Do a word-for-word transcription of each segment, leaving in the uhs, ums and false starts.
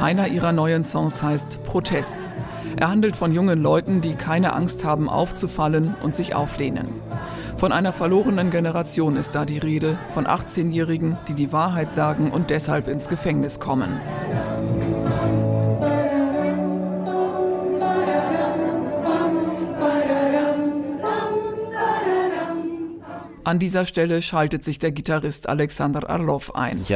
Einer ihrer neuen Songs heißt Protest. Er handelt von jungen Leuten, die keine Angst haben aufzufallen und sich auflehnen. Von einer verlorenen Generation ist da die Rede, von achtzehnjährigen, die die Wahrheit sagen und deshalb ins Gefängnis kommen. An dieser Stelle schaltet sich der Gitarrist Alexander Orlov ein. Ich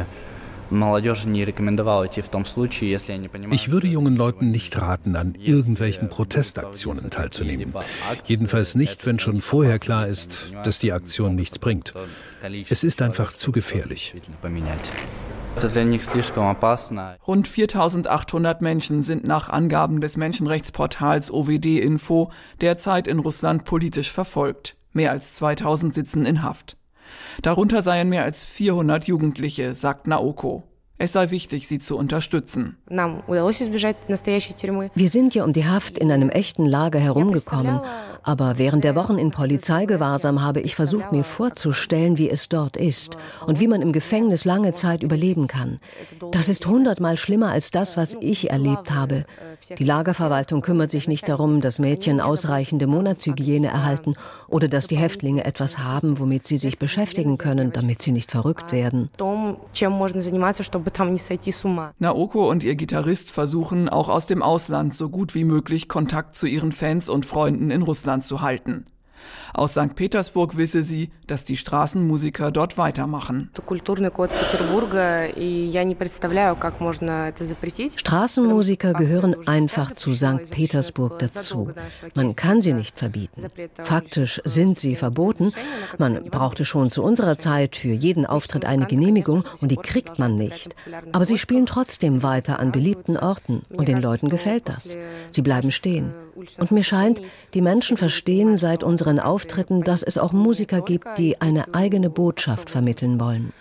würde jungen Leuten nicht raten, an irgendwelchen Protestaktionen teilzunehmen. Jedenfalls nicht, wenn schon vorher klar ist, dass die Aktion nichts bringt. Es ist einfach zu gefährlich. Rund viertausendachthundert Menschen sind nach Angaben des Menschenrechtsportals O W D Info derzeit in Russland politisch verfolgt. Mehr als zweitausend sitzen in Haft. Darunter seien mehr als vierhundert Jugendliche, sagt Naoko. Es sei wichtig, sie zu unterstützen. Wir sind ja um die Haft in einem echten Lager herumgekommen. Aber während der Wochen in Polizeigewahrsam habe ich versucht, mir vorzustellen, wie es dort ist und wie man im Gefängnis lange Zeit überleben kann. Das ist hundertmal schlimmer als das, was ich erlebt habe. Die Lagerverwaltung kümmert sich nicht darum, dass Mädchen ausreichende Monatshygiene erhalten oder dass die Häftlinge etwas haben, womit sie sich beschäftigen können, damit sie nicht verrückt werden. Naoko und ihr Gitarrist versuchen, auch aus dem Ausland so gut wie möglich Kontakt zu ihren Fans und Freunden in Russland zu halten. Aus Sankt Petersburg wisse sie, dass die Straßenmusiker dort weitermachen. Straßenmusiker gehören einfach zu Sankt Petersburg dazu. Man kann sie nicht verbieten. Faktisch sind sie verboten. Man brauchte schon zu unserer Zeit für jeden Auftritt eine Genehmigung und die kriegt man nicht. Aber sie spielen trotzdem weiter an beliebten Orten und den Leuten gefällt das. Sie bleiben stehen. Und mir scheint, die Menschen verstehen seit unseren Auftritten, dass es auch Musiker gibt, die eine eigene Botschaft vermitteln wollen.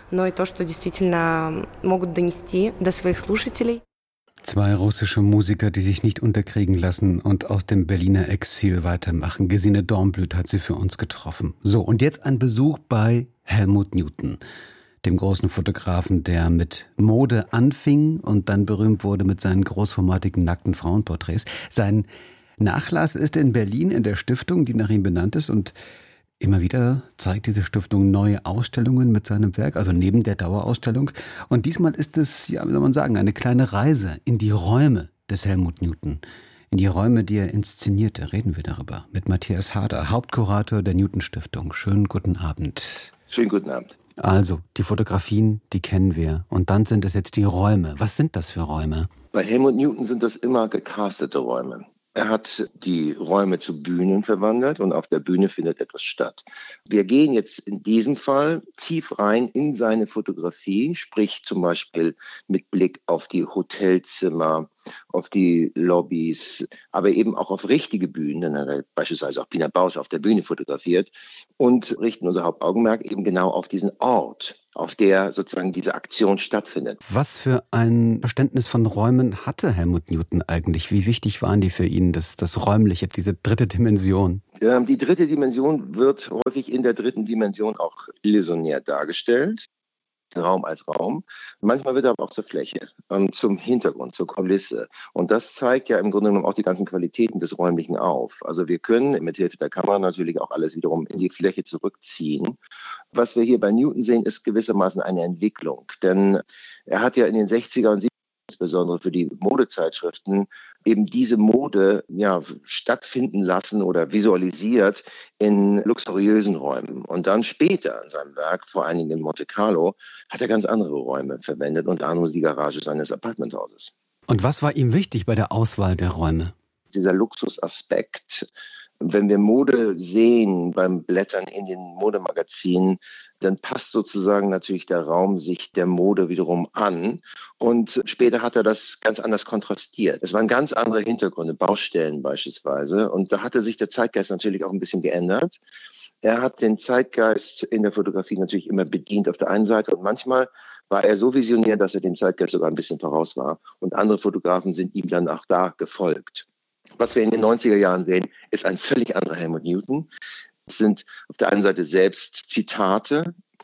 Zwei russische Musiker, die sich nicht unterkriegen lassen und aus dem Berliner Exil weitermachen. Gesine Dornblüt hat sie für uns getroffen. So, und jetzt ein Besuch bei Helmut Newton, dem großen Fotografen, der mit Mode anfing und dann berühmt wurde mit seinen großformatigen nackten Frauenporträts. Sein Nachlass ist in Berlin in der Stiftung, die nach ihm benannt ist, und immer wieder zeigt diese Stiftung neue Ausstellungen mit seinem Werk, also neben der Dauerausstellung. Und diesmal ist es, ja, wie soll man sagen, eine kleine Reise in die Räume des Helmut Newton, in die Räume, die er inszenierte. Reden wir darüber mit Matthias Harder, Hauptkurator der Newton Stiftung. Schönen guten Abend. Schönen guten Abend. Also, die Fotografien, die kennen wir. Und dann sind es jetzt die Räume. Was sind das für Räume? Bei Helmut Newton sind das immer gecastete Räume. Er hat die Räume zu Bühnen verwandelt und auf der Bühne findet etwas statt. Wir gehen jetzt in diesem Fall tief rein in seine Fotografie, sprich zum Beispiel mit Blick auf die Hotelzimmer, auf die Lobbys, aber eben auch auf richtige Bühnen, denn er hat beispielsweise auch Pina Bausch auf der Bühne fotografiert, und richten unser Hauptaugenmerk eben genau auf diesen Ort, auf der sozusagen diese Aktion stattfindet. Was für ein Verständnis von Räumen hatte Helmut Newton eigentlich? Wie wichtig waren die für ihn, das, das Räumliche, diese dritte Dimension? Ähm, die dritte Dimension wird häufig in der dritten Dimension auch illusionär dargestellt. Raum als Raum. Manchmal wird er aber auch zur Fläche, ähm, zum Hintergrund, zur Kulisse. Und das zeigt ja im Grunde genommen auch die ganzen Qualitäten des Räumlichen auf. Also wir können mit Hilfe der Kamera natürlich auch alles wiederum in die Fläche zurückziehen. Was wir hier bei Newton sehen, ist gewissermaßen eine Entwicklung. Denn er hat ja in den sechziger und siebziger insbesondere für die Modezeitschriften eben diese Mode ja stattfinden lassen oder visualisiert in luxuriösen Räumen. Und dann später in seinem Werk, vor allen Dingen in Monte Carlo, hat er ganz andere Räume verwendet, unter anderem die Garage seines Apartmenthauses. Und was war ihm wichtig bei der Auswahl der Räume? Dieser Luxusaspekt. Wenn wir Mode sehen beim Blättern in den Modemagazinen, dann passt sozusagen natürlich der Raum sich der Mode wiederum an. Und später hat er das ganz anders kontrastiert. Es waren ganz andere Hintergründe, Baustellen beispielsweise. Und da hatte sich der Zeitgeist natürlich auch ein bisschen geändert. Er hat den Zeitgeist in der Fotografie natürlich immer bedient auf der einen Seite. Und manchmal war er so visionär, dass er dem Zeitgeist sogar ein bisschen voraus war. Und andere Fotografen sind ihm dann auch da gefolgt. Was wir in den neunziger Jahren sehen, ist ein völlig anderer Helmut Newton. Es sind auf der einen Seite selbst Zitate,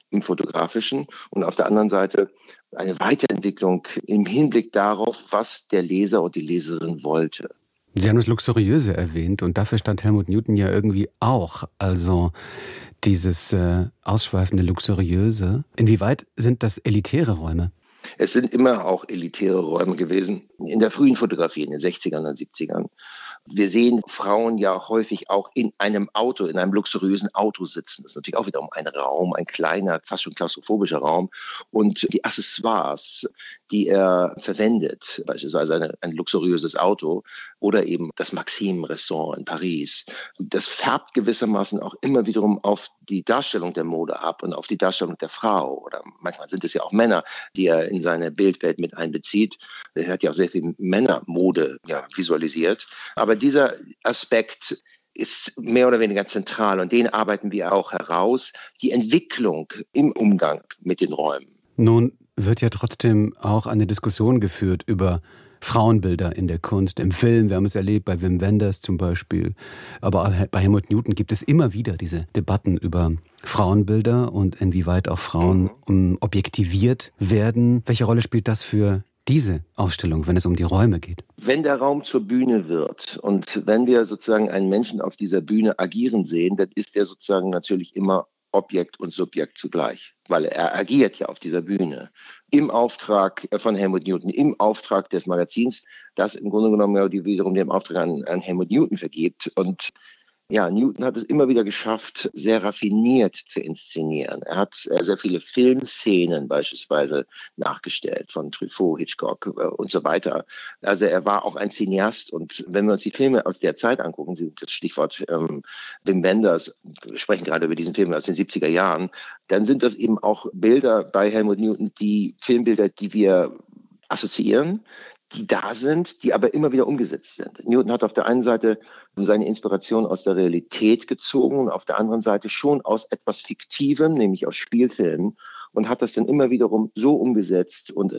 im Fotografischen und auf der anderen Seite eine Weiterentwicklung im Hinblick darauf, was der Leser und die Leserin wollte. Sie haben das Luxuriöse erwähnt und dafür stand Helmut Newton ja irgendwie auch. Also dieses äh, ausschweifende Luxuriöse. Inwieweit sind das elitäre Räume? Es sind immer auch elitäre Räume gewesen. In der frühen Fotografie, in den sechzigern und siebzigern. Wir sehen Frauen ja häufig auch in einem Auto, in einem luxuriösen Auto sitzen. Das ist natürlich auch wiederum ein Raum, ein kleiner, fast schon klaustrophobischer Raum. Und die Accessoires, die er verwendet, beispielsweise eine, ein luxuriöses Auto oder eben das Maxim-Restaurant in Paris, das färbt gewissermaßen auch immer wiederum auf die Darstellung der Mode ab und auf die Darstellung der Frau. Oder manchmal sind es ja auch Männer, die er in seine Bildwelt mit einbezieht. Er hat ja auch sehr viel Männermode ja, visualisiert. Aber dieser Aspekt ist mehr oder weniger zentral und den arbeiten wir auch heraus. Die Entwicklung im Umgang mit den Räumen. Nun wird ja trotzdem auch eine Diskussion geführt über Frauenbilder in der Kunst, im Film. Wir haben es erlebt bei Wim Wenders zum Beispiel. Aber auch bei Helmut Newton gibt es immer wieder diese Debatten über Frauenbilder und inwieweit auch Frauen um, objektiviert werden. Welche Rolle spielt das für diese Ausstellung, wenn es um die Räume geht? Wenn der Raum zur Bühne wird und wenn wir sozusagen einen Menschen auf dieser Bühne agieren sehen, dann ist er sozusagen natürlich immer Objekt und Subjekt zugleich, weil er agiert ja auf dieser Bühne. Im Auftrag von Helmut Newton, im Auftrag des Magazins, das im Grunde genommen ja die wiederum den Auftrag an, an Helmut Newton vergibt. Und ja, Newton hat es immer wieder geschafft, sehr raffiniert zu inszenieren. Er hat äh, sehr viele Filmszenen beispielsweise nachgestellt von Truffaut, Hitchcock äh, und so weiter. Also er war auch ein Cineast. Und wenn wir uns die Filme aus der Zeit angucken, Sie, das Stichwort ähm, Wim Wenders, wir sprechen gerade über diesen Film aus den siebziger Jahren, dann sind das eben auch Bilder bei Helmut Newton, die Filmbilder, die wir assoziieren, die da sind, die aber immer wieder umgesetzt sind. Newton hat auf der einen Seite seine Inspiration aus der Realität gezogen und auf der anderen Seite schon aus etwas Fiktivem, nämlich aus Spielfilmen, und hat das dann immer wiederum so umgesetzt und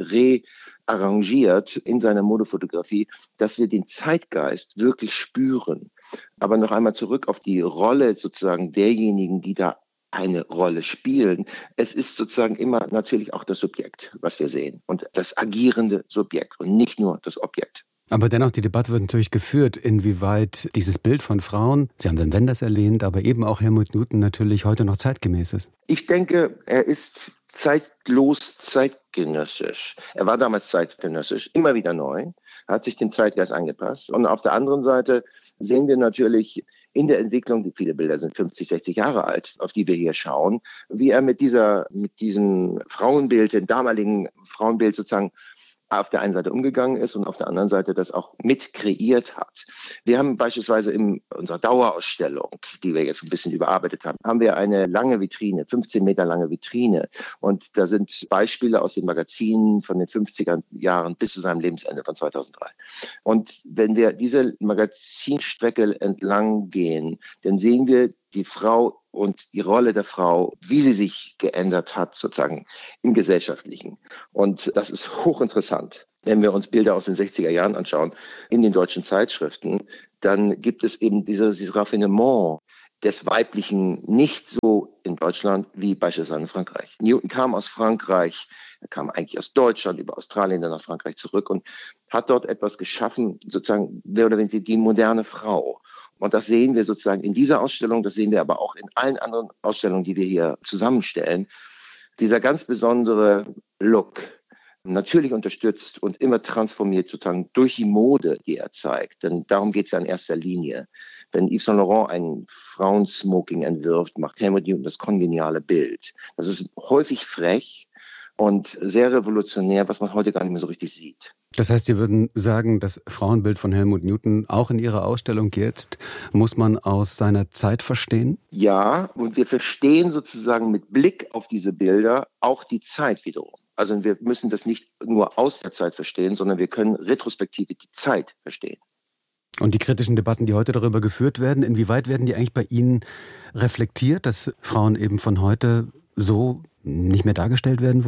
rearrangiert in seiner Modefotografie, dass wir den Zeitgeist wirklich spüren. Aber noch einmal zurück auf die Rolle sozusagen derjenigen, die da eine Rolle spielen. Es ist sozusagen immer natürlich auch das Subjekt, was wir sehen und das agierende Subjekt und nicht nur das Objekt. Aber dennoch, die Debatte wird natürlich geführt, inwieweit dieses Bild von Frauen, Sie haben den Wenders erwähnt, aber eben auch Helmut Newton natürlich heute noch zeitgemäß ist. Ich denke, er ist zeitlos zeitgenössisch. Er war damals zeitgenössisch, immer wieder neu, hat sich dem Zeitgeist angepasst. Und auf der anderen Seite sehen wir natürlich in der Entwicklung, die viele Bilder sind fünfzig, sechzig Jahre alt, auf die wir hier schauen, wie er mit dieser, mit diesem Frauenbild, dem damaligen Frauenbild sozusagen auf der einen Seite umgegangen ist und auf der anderen Seite das auch mit kreiert hat. Wir haben beispielsweise in unserer Dauerausstellung, die wir jetzt ein bisschen überarbeitet haben, haben wir eine lange Vitrine, fünfzehn Meter lange Vitrine. Und da sind Beispiele aus den Magazinen von den fünfziger Jahren bis zu seinem Lebensende von zweitausenddrei. Und wenn wir diese Magazinstrecke entlang gehen, dann sehen wir die Frau und die Rolle der Frau, wie sie sich geändert hat, sozusagen im Gesellschaftlichen. Und das ist hochinteressant. Wenn wir uns Bilder aus den sechziger Jahren anschauen, in den deutschen Zeitschriften, dann gibt es eben dieses, dieses Raffinement des Weiblichen nicht so in Deutschland wie beispielsweise in Frankreich. Newton kam aus Frankreich, er kam eigentlich aus Deutschland, über Australien, dann nach Frankreich zurück und hat dort etwas geschaffen, sozusagen mehr oder weniger die moderne Frau. Und das sehen wir sozusagen in dieser Ausstellung, das sehen wir aber auch in allen anderen Ausstellungen, die wir hier zusammenstellen. Dieser ganz besondere Look, natürlich unterstützt und immer transformiert sozusagen durch die Mode, die er zeigt. Denn darum geht es ja in erster Linie. Wenn Yves Saint Laurent ein Frauensmoking entwirft, macht Helmut Newton das kongeniale Bild. Das ist häufig frech und sehr revolutionär, was man heute gar nicht mehr so richtig sieht. Das heißt, Sie würden sagen, das Frauenbild von Helmut Newton, auch in Ihrer Ausstellung jetzt, muss man aus seiner Zeit verstehen? Ja, und wir verstehen sozusagen mit Blick auf diese Bilder auch die Zeit wiederum. Also wir müssen das nicht nur aus der Zeit verstehen, sondern wir können retrospektive die Zeit verstehen. Und die kritischen Debatten, die heute darüber geführt werden, inwieweit werden die eigentlich bei Ihnen reflektiert, dass Frauen eben von heute so nicht mehr dargestellt werden wollen?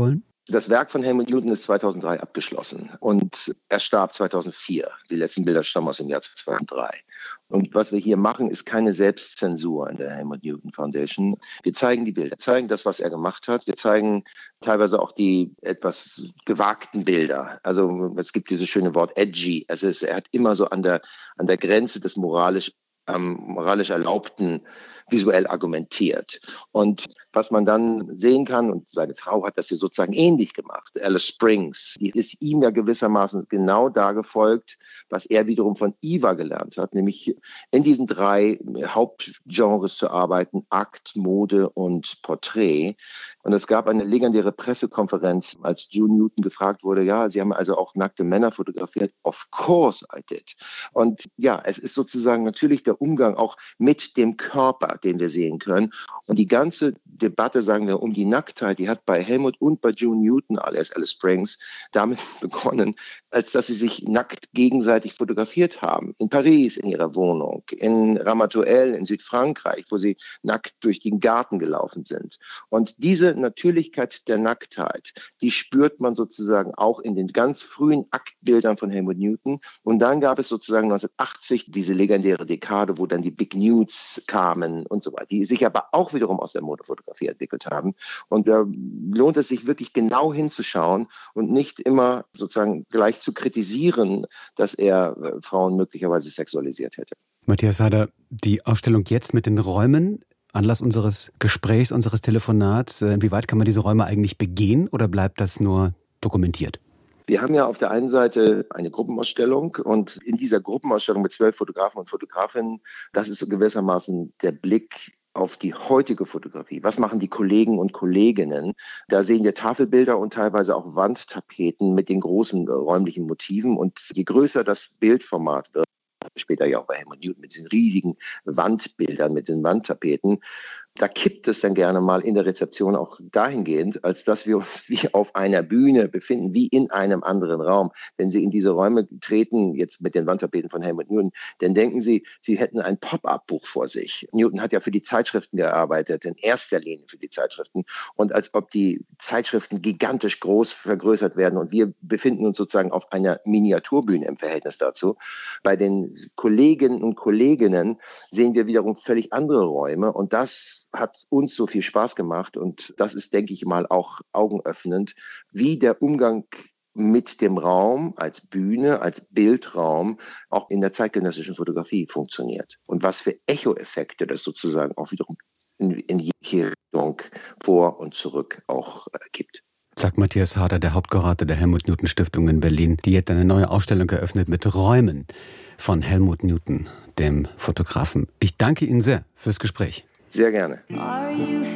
Das Werk von Helmut Newton ist zweitausenddrei abgeschlossen und er starb zweitausendvier. Die letzten Bilder stammen aus dem Jahr zweitausenddrei. Und was wir hier machen, ist keine Selbstzensur in der Helmut Newton Foundation. Wir zeigen die Bilder, zeigen das, was er gemacht hat. Wir zeigen teilweise auch die etwas gewagten Bilder. Also es gibt dieses schöne Wort edgy. Also es, er hat immer so an der, an der Grenze des moralisch, ähm, moralisch Erlaubten visuell argumentiert. Und was man dann sehen kann, und seine Frau hat das hier sozusagen ähnlich gemacht, Alice Springs, die ist ihm ja gewissermaßen genau da gefolgt, was er wiederum von Eva gelernt hat, nämlich in diesen drei Hauptgenres zu arbeiten, Akt, Mode und Porträt. Und es gab eine legendäre Pressekonferenz, als June Newton gefragt wurde, ja, Sie haben also auch nackte Männer fotografiert. Of course I did. Und ja, es ist sozusagen natürlich der Umgang auch mit dem Körper, den wir sehen können. Und die ganze Debatte, sagen wir, um die Nacktheit, die hat bei Helmut und bei June Newton, alias Alice Springs, damit begonnen, als dass sie sich nackt gegenseitig fotografiert haben. In Paris, in ihrer Wohnung, in Ramatuelle, in Südfrankreich, wo sie nackt durch den Garten gelaufen sind. Und diese Natürlichkeit der Nacktheit, die spürt man sozusagen auch in den ganz frühen Aktbildern von Helmut Newton. Und dann gab es sozusagen neunzehnhundertachtzig diese legendäre Dekade, wo dann die Big Nudes kamen und so weiter, die sich aber auch wiederum aus der Modefotografie entwickelt haben. Und da lohnt es sich wirklich genau hinzuschauen und nicht immer sozusagen gleich zu kritisieren, dass er äh, Frauen möglicherweise sexualisiert hätte. Matthias Harder, die Ausstellung jetzt mit den Räumen, Anlass unseres Gesprächs, unseres Telefonats, inwieweit kann man diese Räume eigentlich begehen oder bleibt das nur dokumentiert? Wir haben ja auf der einen Seite eine Gruppenausstellung und in dieser Gruppenausstellung mit zwölf Fotografen und Fotografinnen, das ist so gewissermaßen der Blick auf die heutige Fotografie. Was machen die Kollegen und Kolleginnen? Da sehen wir Tafelbilder und teilweise auch Wandtapeten mit den großen räumlichen Motiven. Und je größer das Bildformat wird, später ja auch bei Helmut Newton mit diesen riesigen Wandbildern, mit den Wandtapeten, da kippt es dann gerne mal in der Rezeption auch dahingehend, als dass wir uns wie auf einer Bühne befinden, wie in einem anderen Raum. Wenn Sie in diese Räume treten, jetzt mit den Wandtapeten von Helmut Newton, dann denken Sie, Sie hätten ein Pop-up-Buch vor sich. Newton hat ja für die Zeitschriften gearbeitet, in erster Linie für die Zeitschriften. Und als ob die Zeitschriften gigantisch groß vergrößert werden und wir befinden uns sozusagen auf einer Miniaturbühne im Verhältnis dazu. Bei den Kolleginnen und Kolleginnen sehen wir wiederum völlig andere Räume und das hat uns so viel Spaß gemacht und das ist, denke ich mal, auch augenöffnend, wie der Umgang mit dem Raum als Bühne, als Bildraum auch in der zeitgenössischen Fotografie funktioniert und was für Echoeffekte das sozusagen auch wiederum in, in jede Richtung vor und zurück auch äh, gibt. Sagt Matthias Harder, der Hauptkurator der Helmut Newton Stiftung in Berlin, die jetzt eine neue Ausstellung eröffnet mit Räumen von Helmut Newton, dem Fotografen. Ich danke Ihnen sehr fürs Gespräch. Sehr gerne.